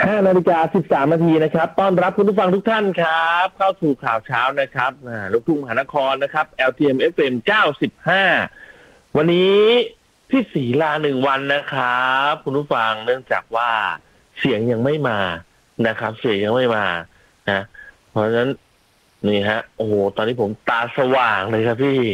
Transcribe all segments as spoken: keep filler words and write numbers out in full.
ห้านาฬิกาสิบสามนาทีนะครับต้อนรับคุณผู้ฟังทุกท่านครับเข้าสู่ข่าวเช้านะครับอ่าลูกทุ่งมหานครนะครับ แอล ที เอ็ม เอฟ เอ็ม เก้าสิบห้าวันนี้พี่ศรีลาหนึ่งวันนะครับคุณผู้ฟังเนื่องจากว่าเสียงยังไม่มานะครับเสียงยังไม่มานะเพราะฉะนั้นนี่ฮะโอ้โหตอนนี้ผมตาสว่างเลยครับพี่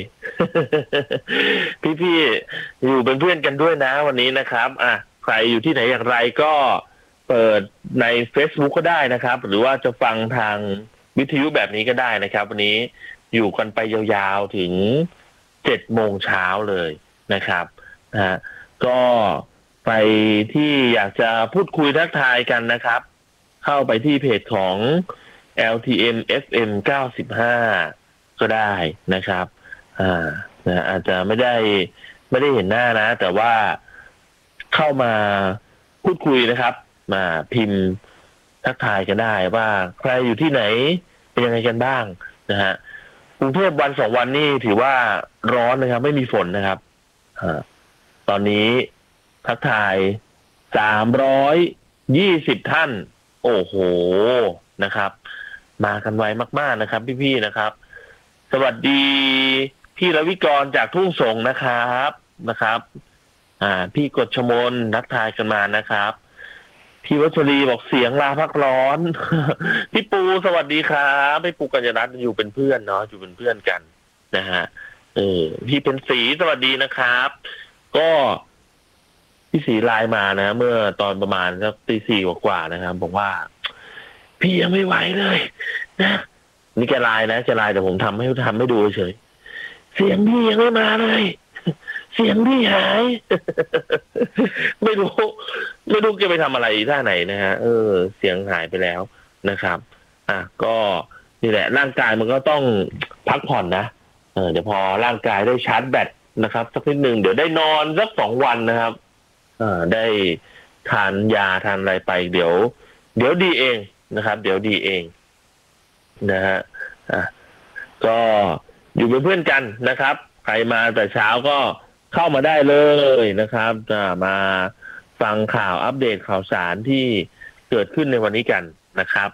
พี่ๆอยู่เป็นเพื่อนกันด้วยนะวันนี้นะครับอ่ะใครอยู่ที่ไหนอย่างไรก็เปิดใน Facebook ก็ได้นะครับหรือว่าจะฟังทางวิทยุแบบนี้ก็ได้นะครับวันนี้อยู่กันไปยาวๆถึงเจ็ดโมงเช้าเลยนะครับนะฮะก็ไปที่อยากจะพูดคุยทักทายกันนะครับเข้าไปที่เพจของ แอล ที เอ็ม เอฟ เอ็ม เก้าสิบห้า ก็ได้นะครับอ่านะอาจจะไม่ได้ไม่ได้เห็นหน้านะแต่ว่าเข้ามาพูดคุยนะครับมาพิมพ์ทักทายกันได้ว่าใครอยู่ที่ไหนเป็นยังไงกันบ้างนะฮะกรุงเทพวันสองวันนี่ถือว่าร้อนนะครับไม่มีฝนนะครับอ่าตอนนี้ทักทายสามร้อยยี่สิบท่านโอ้โหนะครับมากันไวมากๆนะครับพี่ๆนะครับสวัสดีพี่รวิกรจากทุ่งสงนะครับนะครับอ่าพี่กฎชมนทักทายกันมานะครับพี่วัชรีบอกเสียงลาพักร้อน พี่ปูสวัสดีครับพี่ปูกัญญารัตน์อยู่เป็นเพื่อนเนาะอยู่เป็นเพื่อนกันนะฮะเออพี่เป็นศรีสวัสดีนะครับ ก็พี่ศรีไลน์มานะ เมื่อตอนประมาณสักตีสี่กว่าๆนะครับบอกว่าพี่ยังไม่ไหวเลยนะนี่แกไลน์นะแกไลน์แต่ผมทำให้ทำให้ดูเฉยเสียงพี่ยังไม่มาเลยเสียงพี่หาย ไม่รู้ไม่รู้แกไปทำอะไรท่าไหนนะฮะเออเสียงหายไปแล้วนะครับอ่ะก็นี่แหละร่างกายมันก็ต้องพักผ่อนนะเออเดี๋ยวพอร่างกายได้ชาร์จแบตนะครับสักนิดหนึ่งเดี๋ยวได้นอนสักสองวันนะครับเออได้ทานยาทานอะไรไปเดี๋ยวเดี๋ยวดีเองนะครับเดี๋ยวดีเองนะฮะอ่ะก็อยู่เป็นเพื่อนกันนะครับใครมาแต่เช้าก็เข้ามาได้เลยนะครับมาฟังข่าวอัปเดตข่าวสารที่เกิดขึ้นในวันนี้กันนะครับ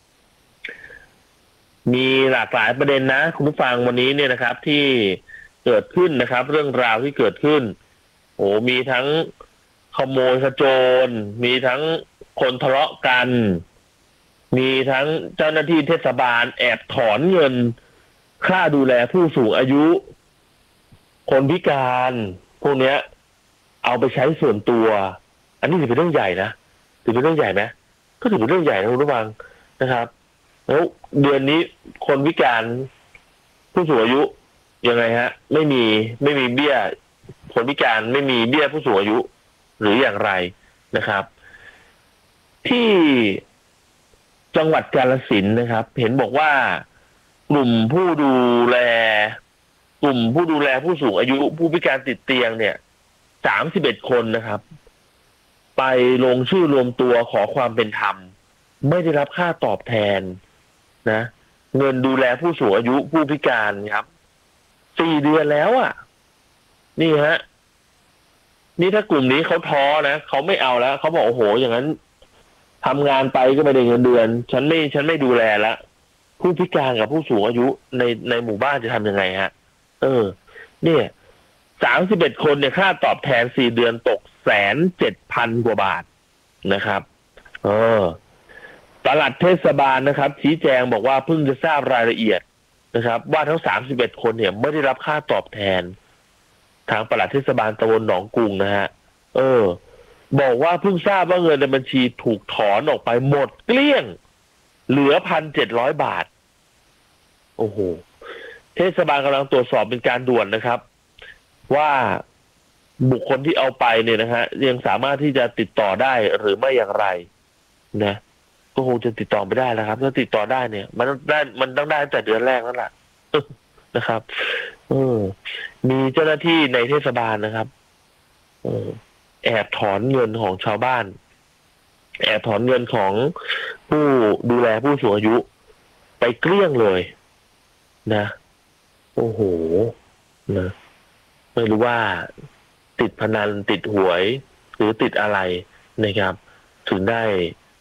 มีหลากหลายประเด็นนะคุณผู้ฟังวันนี้เนี่ยนะครับที่เกิดขึ้นนะครับเรื่องราวที่เกิดขึ้นโอ้มีทั้งขโมยขโจรมีทั้งคนทะเลาะกันมีทั้งเจ้าหน้าที่เทศบาลแอบถอนเงินค่าดูแลผู้สูงอายุคนพิการพวกเนี้ยเอาไปใช้ส่วนตัวอันนี้ถือเป็นเรื่องใหญ่นะถือเป็นเรื่องใหญ่ไหมก็ถือเป็นเรื่องใหญ่นะคุณผู้ฟังนะครับแล้วเดือนนี้คนพิการผู้สูงอายุยังไงฮะไม่มีไม่มีเบี้ยคนพิการไม่มีเบี้ยผู้สูงอายุหรืออย่างไรนะครับที่จังหวัดกาฬสินธุ์นะครับเห็นบอกว่ากลุ่มผู้ดูแลกลุ่มผู้ดูแลผู้สูงอายุผู้พิการติดเตียงเนี่ยสามสิบเอ็ดคนนะครับไปลงชื่อรวมตัวขอความเป็นธรรมไม่ได้รับค่าตอบแทนนะเงินดูแลผู้สูงอายุผู้พิการครับสี่เดือนแล้วอ่ะนี่ฮะนี่ถ้ากลุ่มนี้เขาท้อนะเขาไม่เอาแล้วเขาบอกโอ้โหอย่างนั้นทำงานไปก็ไม่ได้เงินเดือนฉันไม่ฉันไม่ดูแลแล้วผู้พิการกับผู้สูงอายุในในหมู่บ้านจะทำยังไงฮะเออเนี่ยสามสิบเอ็ดคนเนี่ยค่าตอบแทนสี่เดือนตกแสนเจ็ดพันกว่าบาทนะครับเออปลัดเทศบาลนะครับชี้แจงบอกว่าเพิ่งจะทราบรายละเอียดนะครับว่าทั้งสามสิบเอ็ดคนเนี่ยไม่ได้รับค่าตอบแทนทางปลัดเทศบาลตำบลหนองกรุงนะฮะเออบอกว่าเพิ่งทราบว่าเงินในบัญชีถูกถอนออกไปหมดเกลี้ยงเหลือพันเจ็ดร้อยบาทโอ้โหเทศบาลกำลังตรวจสอบเป็นการด่วนนะครับว่าบุคคลที่เอาไปเนี่ยนะฮะยังสามารถที่จะติดต่อได้หรือไม่อย่างไรนะก็คงจะติดต่อไม่ได้แล้วครับถ้าติดต่อได้เนี่ยมันได้มันต้องได้ตั้งแต่เดือนแรกนั่นแหละนะครับเออมีเจ้าหน้าที่ในเทศบาลนะครับเออแอบถอนเงินของชาวบ้านแอบถอนเงินของผู้ดูแลผู้สูงอายุไปเกลี้ยงเลยนะโอ้โหนะไม่รู้ว่าติดพนันติดหวยหรือติดอะไรนะครับถึงได้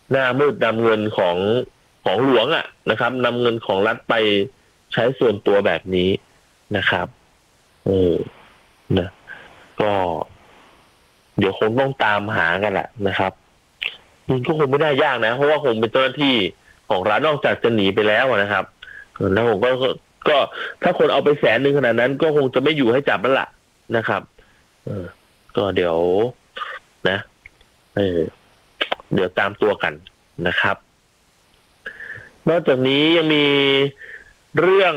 หน้ามืดนำเงินของของหลวงอ่ะนะครับนำเงินของรัฐไปใช้ส่วนตัวแบบนี้นะครับเออนะก็เดี๋ยวคงต้องตามหากันแหละนะครับมันก็คงไม่ได้ยากนะเพราะว่าคงเป็นเจ้าหน้าที่ของรัฐนอกจากจะหนีไปแล้วนะครับแล้วผมก็ก็ถ้าคนเอาไปแสนหนึ่งขนาดนั้นก็คงจะไม่อยู่ให้จับแล้วล่ะนะครับเออก็เดี๋ยวนะเออเดี๋ยวตามตัวกันนะครับนอกจากนี้ยังมีเรื่อง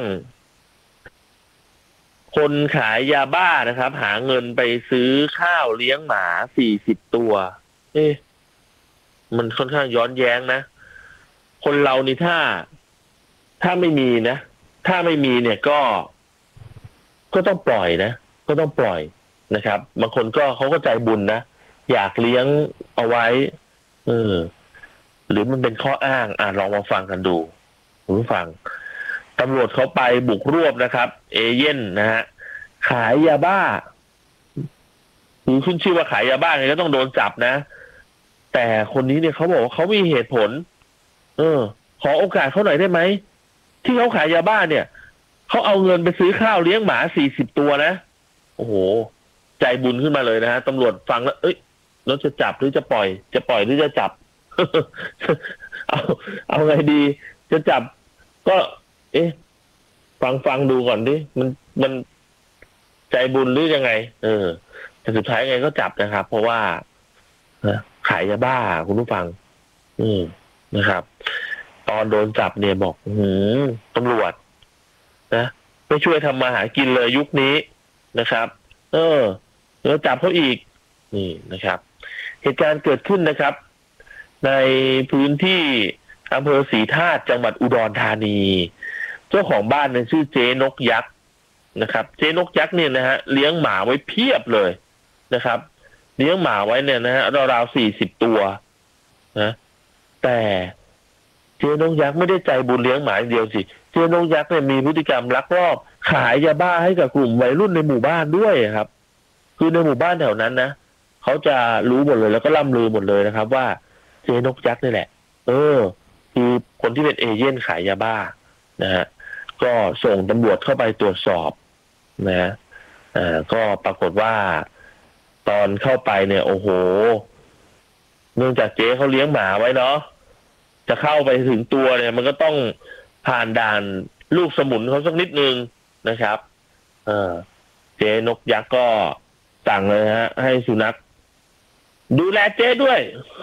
คนขายยาบ้านะครับหาเงินไปซื้อข้าวเลี้ยงหมาสี่สิบตัวเอ๊ะมันค่อนข้างย้อนแย้งนะคนเรานี่ถ้าถ้าไม่มีนะถ้าไม่มีเนี่ยก็ก็ต้องปล่อยนะก็ต้องปล่อยนะครับบางคนก็เขาก็ใจบุญนะอยากเลี้ยงเอาไว้เออหรือมันเป็นข้ออ้างอ่ะลองมาฟังกันดูคุณผู้ฟังตำรวจเขาไปบุกรวบนะครับเอเย่นนะฮะขายยาบ้าหรือขึ้นชื่อว่าขายยาบ้าไงก็ต้องโดนจับนะแต่คนนี้เนี่ยเขาบอกว่าเขามีเหตุผลเออขอโอกาสเขาหน่อยได้ไหมที่เขาขายยาบ้าเนี่ยเขาเอาเงินไปซื้อข้าวเลี้ยงหมาสี่สิบตัวนะโอ้โหใจบุญขึ้นมาเลยนะฮะตำรวจฟังแล้วเอ้ยเราจะจับหรือจะปล่อยจะปล่อยหรือจะจับ เอาเอาไงดีจะจับก็เอ๊ะฟังฟังดูก่อนดิมันมันใจบุญหรือยังไงเออแต่สุดท้ายไงก็จับนะครับเพราะว่าขายยาบ้าคุณผู้ฟังอืมนะครับตอนโดนจับเนี่ยบอกหืมตำรวจนะไม่ช่วยทำมาหากินเลยยุคนี้นะครับ เออแล้วจับเขาอีกนี่นะครับเหตุการณ์เกิดขึ้นนะครับในพื้นที่อำเภอศรีธาตุจังหวัดอุดรธานีเจ้าของบ้านเนี่ยชื่อเจ๊นกยักษ์นะครับเจ๊นกยักษ์เนี่ยนะฮะเลี้ยงหมาไว้เพียบเลยนะครับเลี้ยงหมาไว้เนี่ยนะฮะราวๆสี่สิบตัวนะแต่เจ๊นกยักษ์ไม่ได้ใจบุญเลี้ยงหมาอย่างเดียวสิเจ๊นกยักษ์เนี่ยมีพฤติกรรมลักลอบขายยาบ้าให้กับกลุ่มวัยรุ่นในหมู่บ้านด้วยครับคือในหมู่บ้านแถวนั้นนะเขาจะรู้หมดเลยแล้วก็ล่ำลือหมดเลยนะครับว่าเจ๊นกยักษ์นี่แหละเออคือคนที่เป็นเอเย่นขายยาบ้านะฮะก็ส่งตำรวจเข้าไปตรวจสอบนะอ่าก็ปรากฏว่าตอนเข้าไปเนี่ยโอ้โหเนื่องจากเจ๊เขาเลี้ยงหมาไว้เนาะจะเข้าไปถึงตัวเนี่ยมันก็ต้องผ่านด่านลูกสมุนเขาสักนิดนึงนะครับเออเจ๊นกยักษ์ก็สั่งเลยฮะให้สุนัขดูแลเจ๊ด้วย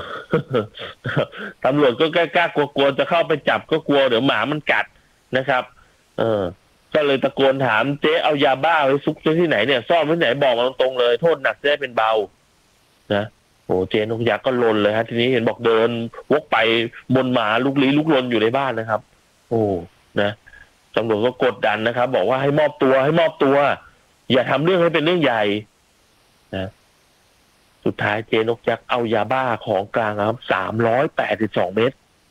ตำรวจก็กล้ากลัวๆจะเข้าไปจับก็กลัวเดี๋ยวหมามันกัดนะครับเออก็เลยตะโกนถามเจ๊เอายาบ้าไว้ซุกไว้ที่ไหนเนี่ยซ่อนไว้ไหนบอกมาตรงๆเลยโทษหนักจะได้เป็นเบานะโอ้เจ๊นกยักษ์ก็ลนเลยฮะทีนี้เห็นบอกเดินวกไปบนหมาลุกลี้ลุกลนอยู่ในบ้านนะครับโอ้นะตำรวจก็กดดันนะครับบอกว่าให้มอบตัวให้มอบตัวอย่าทำเรื่องให้เป็นเรื่องใหญ่นะสุดท้ายเจ๊นกยักษ์เอายาบ้าของกลางครับสามร้อยแปดสิบสองเม็ด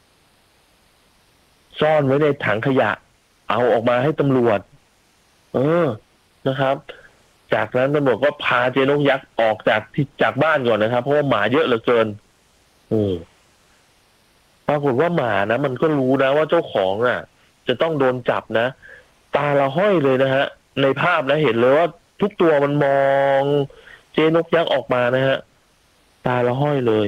ซ่อนไว้ในถังขยะเอาออกมาให้ตำรวจเออนะครับจากนั้นตำรวจก็พาเจ๊นกยักษ์ออกจากที่จากบ้านก่อนนะครับเพราะว่าหมาเยอะเหลือเกินอืมปรากฏว่าหมานะมันก็รู้นะว่าเจ้าของอ่ะจะต้องโดนจับนะตาละห้อยเลยนะฮะในภาพนะเห็นเลยว่าทุกตัวมันมองเจ๊นกยักษ์ออกมานะฮะตาละห้อยเลย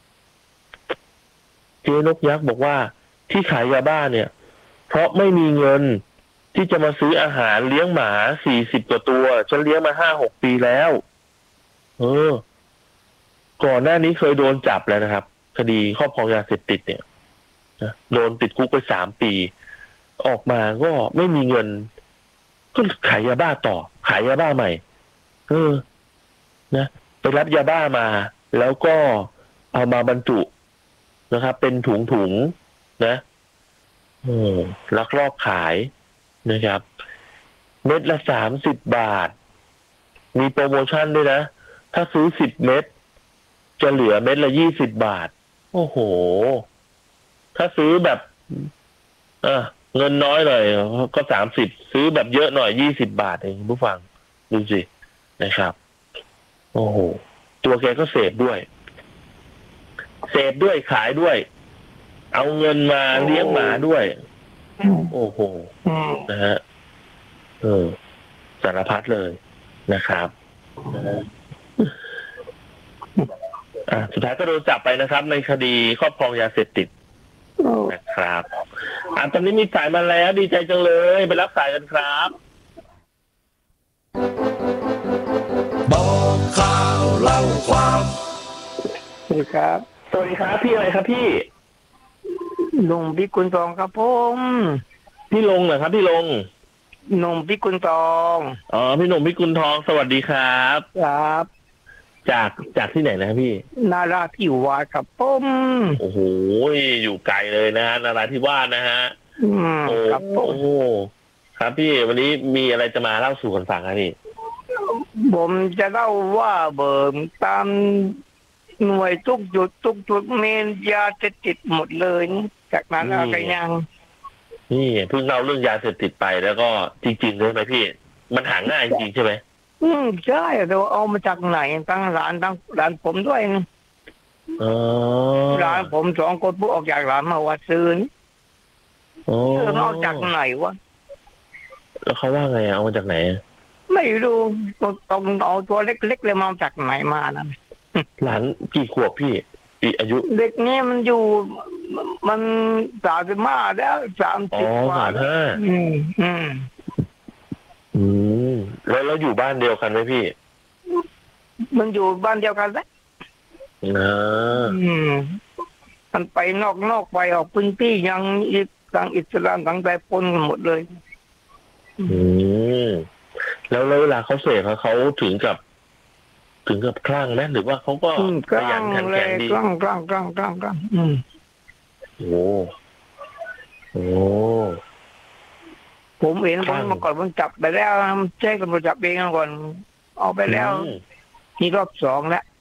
เจ๊นกยักษ์บอกว่าที่ขายยาบ้าเนี่ยเพราะไม่มีเงินที่จะมาซื้ออาหารเลี้ยงหมาสี่สิบกว่าตัวฉันเลี้ยงมาห้าหกปีแล้วเออก่อนหน้านี้เคยโดนจับแล้วนะครับคดีครอบครองยาเสพติดเนี่ยนะโดนติดคุกไปสามปีออกมาก็ไม่มีเงินก็ขายยาบ้าต่อขายยาบ้าใหม่เออนะไปรับยาบ้ามาแล้วก็เอามาบรรจุนะครับเป็นถุงถุงนะโอ้ลักลอบขายนะครับเม็ดละสามสิบบาทมีโปรโมชั่นด้วยนะถ้าซื้อสิบเม็ดจะเหลือเม็ดละยี่สิบบาทโอ้โหถ้าซื้อแบบเออเงินน้อยหน่อยก็สามสิบซื้อแบบเยอะหน่อยยี่สิบบาทเองผู้ฟังดูสินะครับโอ้โหตัวแกก็เสพด้วยเสพด้วยขายด้วยเอาเงินมาเลี้ยงหมาด้วยอืมโอ้โหอืมนะฮะเออสารพัดเลยนะครับนะฮะอ่ะสุดท้ายก็โดนจับไปนะครับ ในคดีครอบครองยาเสพติดนะครับอ่ะตอนนี้มีสายมาแล้วดีใจจังเลยไปรับสายกันครับบอกข่าวเล่าความสวัสดีครับสวัสดีครับพี่อะไรครับพี่หนุ่มพิกุลทองครับผมพี่ลงเหรอครับพี่ลงหนุ่มพิกุลทองอ๋อพี่หนุ่มพี่กุลทองสวัสดีครับครับจากจากที่ไหนนะครับพี่นาราธิวาสครับผมโอ้โหอยู่ไกลเลยนะฮะนราธิวาสนะฮะอืมโอ้ครับผมโหครับพี่วันนี้มีอะไรจะมาเล่าสู่กันฟังครับพี่ผมจะเล่าว่าเบิมตามหน่วยทุกจุดทุกจุดเมนยาเสพติดหมดเลยนี่จากนั้นอะไรยังนี่เพิ่งเล่าเรื่องยาเสพติดไปแล้วก็จริงๆเลยไหมพี่ มันหาง่ายจริงใช่ไหมอืมใช่เราเอามาจากไหนตั้งร้านตั้งร้านผมด้วยนะอ๋อร้านผมสองคนผู้ออกจากร้านมาวัดซื้อนี่อ๋อเราเอาจากไหนวะแล้วเขาว่าไงอะเอามาจากไหนอะไม่รู้ต้องต้องเอาตัวเล็กๆเลยมาจากไหนมานะหลานกี่ขวบพี่ปีอายุเด็กนี้มันอยู่มันสามสิบห้าแล้วสามอ๋อสิบกว่าสามห้าอืมอืมอืมแล้วแล้วอยู่บ้านเดียวกันไหมพี่มันอยู่บ้านเดียวกันแล้วนะอืมมันไปนอกนอกไปออกพื้นที่ยังอีกทางอิสลามทางใดปนกันหมดเลยอืมแล้วแล้วเวลาเขาเสพอะเขาถึงกับ ถึงกับคลั่งไหมหรือว่าเขาก็อืมขกลายังนขันเลแข็ยงดีกลางกลางกลางกลางกลางอืมโอ้โหผมเห็นคผลั่มงเมื่อก่อนผมจับไปแล้วแจ้งตำรวจจับเองก่อน เอาไปแล้วอืมนี่รอบสองแล้ว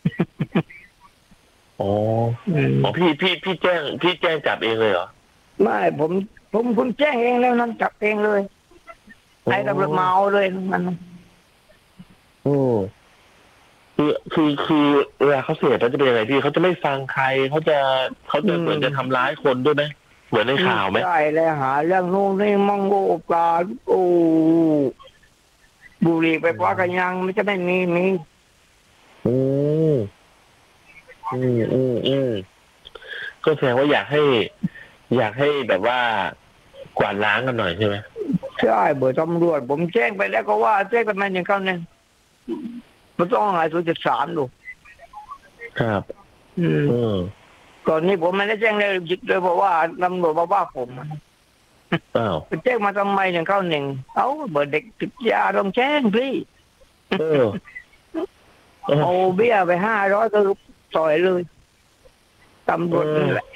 อ๋ออืมอ๋อพี่พี่พี่แจ้ง พี่แจ้งจับเองเลยเหรอไม่ผมผมผมแจ้งเองแล้วนั่นจับเองเลยให้ตำรวจมาเอาเลยมันโอ้คือคือคือเวลาเขาเสพแล้วจะเป็นยังไงพี่เขาจะไม่ฟังใครเขาจะเขาจะเหมือนจะทำร้ายคนด้วยไหมเหมือนในข่าวไหมใช่เลยหาเรื่องนู้นนี่มังโกปลาโอ้บุหรี่ไปคว้ากันยังไม่จะไม่มีมีอืมอืมอืมอืมก็แสดงว่าอยากให้ อยากให้แบบว่ากวาดล้างกันหน่อยใช่ไหมใช่เบอร์ตำรวจผมแจ้งไปแล้วก็ว่าแจ้งไปมาอย่างเขาเนี่ยมันต้องหายศูนย์จุดสามดูครับอืมอืมตอนนี้ผมไม่ได้แจ้งเลยหยิบเลยเพราะว่าตำรวจมาว่าผมอ้าวไปแจ้งมาทำไมอย่างเขาหนึ่งเอาเบอร์เด็กติดยาต้องแจ้งพี่เออเออเอาเบี้ยไปห้าร้อยก็ต่อยเลยตำรวจนี่แหละ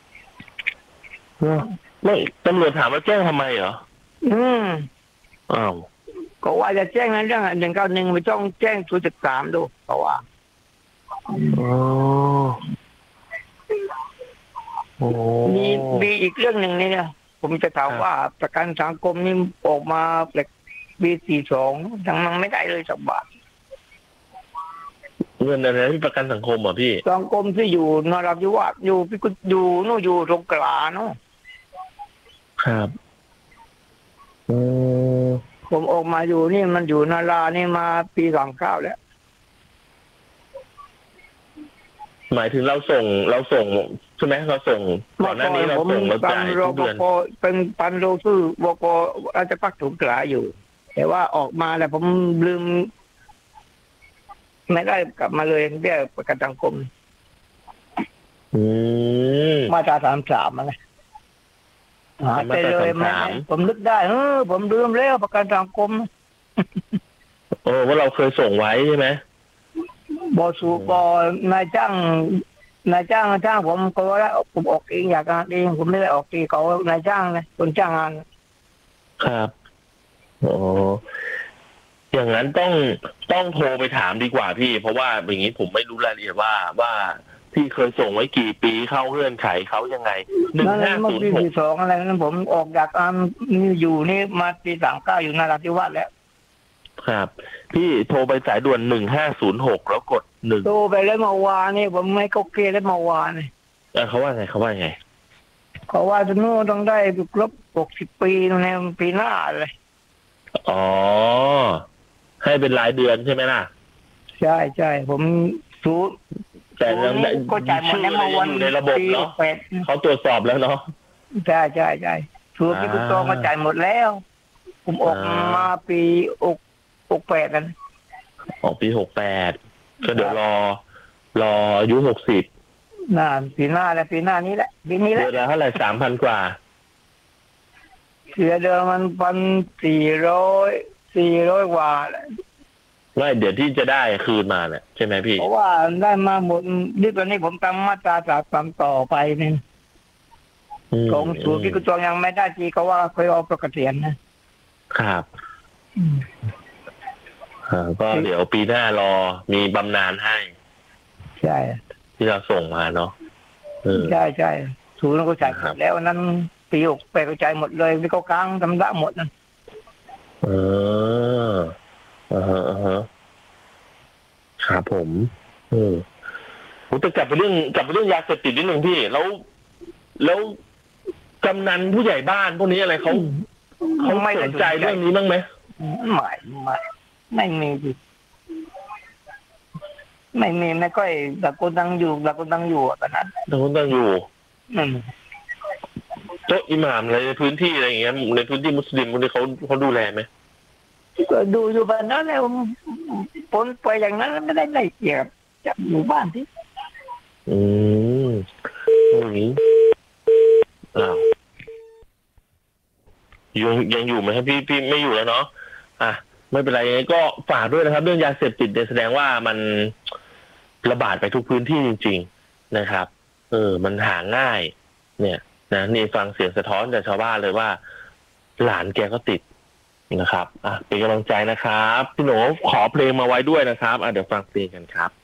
ไม่ตำรวจถามว่าแจ้งทำไมเหรออืมอ้าวก็ว่าจะแจ้งในเรื่องหนึ่งเก้าหนึ่งไม่ต้องแจ้งศูนย์จุดสามดูเพราะว่าอ๋อโอ้มีมีอีกเรื่องหนึ่งนี่เนี่ยผมจะถามว่าประกันสังคมนี่ออกมาแปลกปีสี่สองยังมันไม่ได้เลยสักบาทเงินอะไรที่ประกันสังคมเหรอพี่สังคมที่อยู่นราธิวาสอยู่พิกุลอยู่นู่นอยู่สงขลาเนาะครับอืมผมออกมาอยู่นี่มันอยู่นารานี่มาปีสองเก้าแล้วหมายถึงเราส่งเราส่งใช่ไหมเราส่งก่อนหน้านี้เราผมส่งเราปัจ่าน ยโรทุกบเดือนกเป็นปันโรชื่อบกราชพักสงขลาอยู่ แต่ว่าออกมาแล้วผมลืม ไม่ได้กลับมาเลยเบี้ยประกันสังคมอืมมาตราสามสามอะไรหาไปเลยมาไม่ตราสามสามผมนึกได้เออผมลืมแล้วประกันสังคมโอ้ว่าเราเคยส่งไว้ใช่ไหมบอสูบอนายจ้างนายจ้างจ้างผมก็แล้วผมออกเองอยากงานเองผมไม่ได้ออกเองเขานายจ้างเลยคนจ้างงานครับโอ้อย่างนั้นต้องต้องโทรไปถามดีกว่าพี่ เพราะว่าอย่างนี้ผมไม่รู้รายละเอียดว่าว่าพี่เคยส่งไว้กี่ปีเข้าเงื่อนไขเขายังไงหนึ่งนั่นห้าเมื่อศูนปีย์หกสี่สองอะไรนั้นผมออกจากอ่าอยู่นี่มาปีสามเก้าอยู่นราธิวาสแล้วครับ พี่โทรไปสายด่วนหนึ่งห้าศูนย์หกแล้วกดหนึ่งโตไปแล้วเมื่อวานนี่ผมไม่ก็เกแล้วเมื่อวานนี่เขาว่าไงเขาว่าไงเขาว่าจะนู่นต้องได้ครบหกสิบปีในปีหน้าเลยอ๋อให้เป็นรายเดือนใช่ไหมล่ะใช่ใช่ผมสูตรแต่ยังก็จ่ายหมดแล้วเมื่อวันอยู่ในระบบเนาะแปดเขาตรวจสอบแล้วเนาะใช่ใช่ใช่สูตรที่คุณโตมาจ่ายหมดแล้ว ผมออกอ่ามมาปีอกอกแปดกันออกปีหกแปดก็เดี๋ยวรอ รออายุหกสิบน่าปีหน้าแหละปีหน้านี้แหละปีนี้แหเดืละอนละเท่าไหร่สามพันกว่าเสียเดิมมันพันสี่ร้อยสี่ร้อยกว่าแหละไม่เดี๋ยวที่จะได้คืนมาเนี่ยใช่ไหมพี่เพราะว่าได้มาหมดนี่ตอนนี้ผมทำมาตราสามสามต่อไปเนี่ยอืมของสูตรที่คุณโตยังไม่ได้ทีเขาว่าเคยเอาประกาศเสียนนะครับ อืมอ่าก็เดี๋ยวปีหน้ารอมีบำนาญให้ใช่ที่เราส่งมาเนาะเออใช่ใช่สูตรนั้นก็จ่ายหครัมบดแล้ววันนั้นปีหกแปดก็จ่ายหมดเลยไม่เขาค้างทำละหมดนั่นเอออ่าฮะอ่าฮะครับผมเออผมจะกลับไปเรื่องกลับไปเรื่องยาเสพติดนิดหนึ่งพี่ แล้ว แล้วกำนันผู้ใหญ่บ้านพวกนี้อะไรเขาเขาไม่สนใจเรื่องนี้บ้างไหมไม่ไม่ไม่มีดิไม่มีไม่ค่อยแต่คนดังอยู่แต่คนดังอยู่อะตอนนั้นแต่คนต้องอยู่อืมโต๊ะอิหม่ามอะไรในพื้นที่อะไรอย่างเงี้ยในพื้นที่มุสลิมพวกนี้เขาเขาดูแลไหมก็ดูอยู่บ้านนั้นแล้วผลไปอย่างนั้นไม่ได้ได้เกี่ยวกับจับอยู่บ้านที่อืมอย่างนี้อ้าวยังยังอยู่ไหมครับพี่พี่ไม่อยู่แล้วเนาะอ่ะไม่เป็นไรยังไงก็ฝากด้วยนะครับ เรื่องยาเสพติดเนี่ยแสดงว่ามันระบาดไปทุกพื้นที่จริง ๆนะครับ เออ มันหาง่าย เนี่ยนะนี่ฟังเสียงสะท้อนจากชาวบ้านเลยว่า หลานแกก็ติดนะครับ อ่ะเป็นกำลังใจนะครับพี่หนูขอเพลงมาไว้ด้วยนะครับอ่ะเดี๋ยวฟังเพลงกันครับ